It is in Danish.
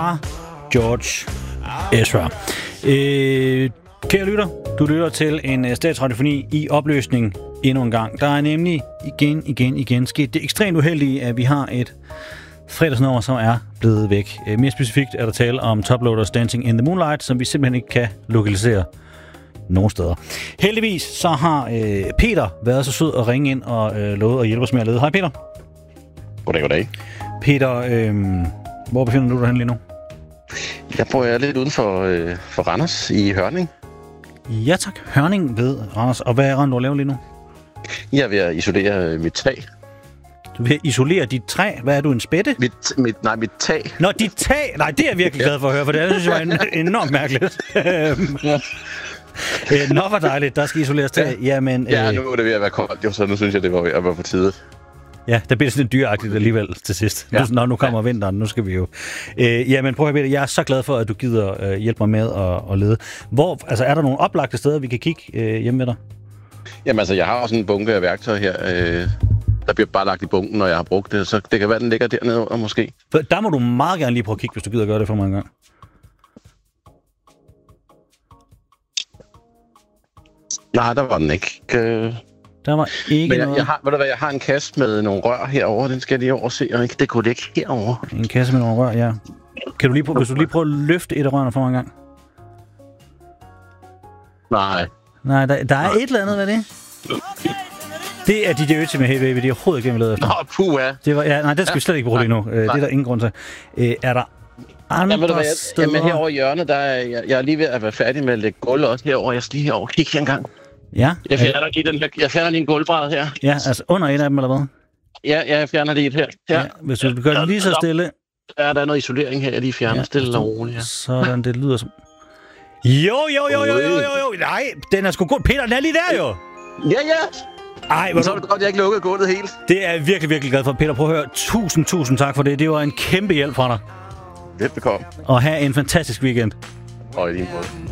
George Ezra. Kære lytter, du lytter til en statsradiofoni i opløsning endnu en gang. Der er nemlig igen sket det ekstremt uheldige, at vi har et fredagsnummer, som er blevet væk. Mere specifikt er der tale om Toploaders Dancing in the Moonlight, som vi simpelthen ikke kan lokalisere nogen steder. Heldigvis så har Peter været så sød at ringe ind og lovet at hjælpe os med at lede. Hej Peter. Goddag. Peter, hvor befinder du dig hen lige nu? Jeg bor lidt uden for Randers i Hørning. Ja tak, Hørning ved Randers. Og hvad er du laver lige nu? Jeg er ved at isolere mit tag. Du vil isolere dit træ? Hvad er du, en spætte? Mit tag. Nå, dit tag? Nej, det er jeg virkelig glad for at høre, for det synes jeg er enormt mærkeligt. Nå, hvor dejligt, der skal isoleres tag. Jamen, nu er det ved at være koldt, jo, så nu synes jeg, det var ved at være for tidet. Ja, der bliver sådan lidt dyragtigt alligevel til sidst. Ja. Nu kommer vinteren, nu skal vi jo... Jamen, prøv at høre, jeg er så glad for, at du gider hjælpe mig med at lede. Altså, er der nogle oplagte steder, vi kan kigge hjemme med dig? Jamen, altså, jeg har også en bunke af værktøj her. Der bliver bare lagt i bunken, når jeg har brugt det, så det kan være, den ligger dernede under, måske. For der må du meget gerne lige prøve at kigge, hvis du gider gøre det for mig en gang. Nej, der var den ikke. Der var ikke noget. Jeg har en kasse med nogle rør herover. Den skal jeg lige overse, og det kunne ligge herover. En kasse med nogle rør, ja. Kan du lige hvis du lige prøver at løfte et af rørene for mig en gang? Nej, der er et eller andet, hvad det? Det er DJ Ötzi med Hey Baby. Det er overhovedet ikke det, vi lavede efter. Nå, puha. Det var, nej, det skal vi slet ikke bruge lige nu. Det er der ingen grund til. Er der andre steder? Jamen herovre i hjørnet, jeg er lige ved at være færdig med at lægge gulv også herover. Jeg skal lige herover kigge her en gang. Ja. Jeg fjerner lige en gulvbræd her. Ja, altså under et af dem, eller hvad? Ja, jeg fjerner lige et her. Ja. Hvis du gør det lige så stille. Ja, der er noget isolering her, jeg lige fjerner stille og roligt. Ja. Sådan, det lyder som... Jo. Nej, den er sgu god. Peter, den er lige der jo. Ja. Ej, men så er det godt, jeg ikke lukkede gulvet helt. Det er jeg virkelig, virkelig glad for. Peter, prøv at høre. Tusind tak for det. Det var en kæmpe hjælp fra dig. Velbekomme. Og have en fantastisk weekend. Og i lige måde.